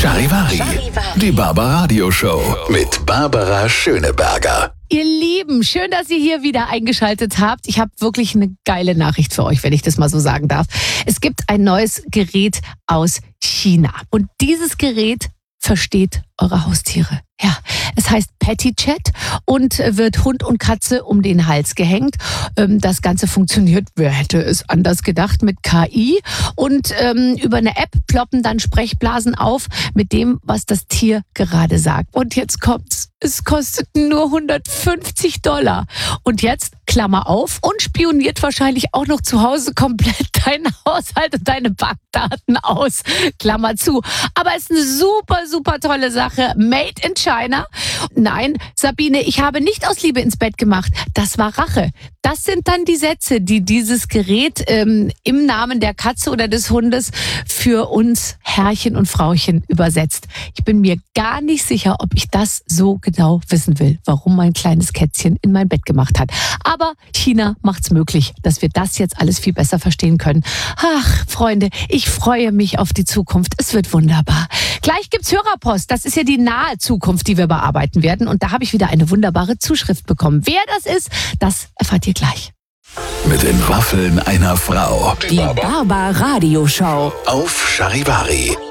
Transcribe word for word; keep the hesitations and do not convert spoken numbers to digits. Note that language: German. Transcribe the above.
Charivari, die Barbaradio Show mit Barbara Schöneberger. Ihr Lieben, schön, dass ihr hier wieder eingeschaltet habt. Ich habe wirklich eine geile Nachricht für euch, wenn ich das mal so sagen darf. Es gibt ein neues Gerät aus China und dieses Gerät versteht eure Haustiere. Ja, es heißt PettyChat und wird Hund und Katze um den Hals gehängt. Das Ganze funktioniert, wer hätte es anders gedacht, mit K I. Und ähm, über eine App ploppen dann Sprechblasen auf mit dem, was das Tier gerade sagt. Und jetzt kommt's. Es kostet nur hundertfünfzig Dollar. Und jetzt, Klammer auf, und spioniert wahrscheinlich auch noch zu Hause komplett deinen Haushalt und deine Bankdaten aus. Klammer zu. Aber es ist eine super, super tolle Sache. Made in China. Nein, Sabine, ich habe nicht aus Liebe ins Bett gemacht. Das war Rache. Das sind dann die Sätze, die dieses Gerät ähm, im Namen der Katze oder des Hundes für uns Herrchen und Frauchen übersetzt. Ich bin mir gar nicht sicher, ob ich das so genau wissen will, warum mein kleines Kätzchen in mein Bett gemacht hat. Aber China macht's möglich, dass wir das jetzt alles viel besser verstehen können. Ach, Freunde, ich freue mich auf die Zukunft. Es wird wunderbar. Gleich gibt's Hörerpost. Das ist ja die nahe Zukunft, die wir bearbeiten werden. Und da habe ich wieder eine wunderbare Zuschrift bekommen. Wer das ist, das erfahrt ihr gleich. Mit den Waffeln einer Frau. Die Barbaradio Show Auf Charivari.